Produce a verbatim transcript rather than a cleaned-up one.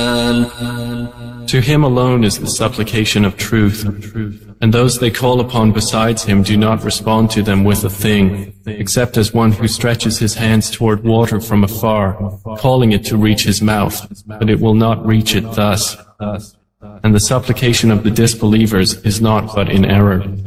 To Him alone is the supplication of truth, and those they call upon besides Him do not respond to them with a thing, except as one who stretches his hands toward water from afar, calling it to reach his mouth, but it will not reach it thus. And the supplication of the disbelievers is not but in error.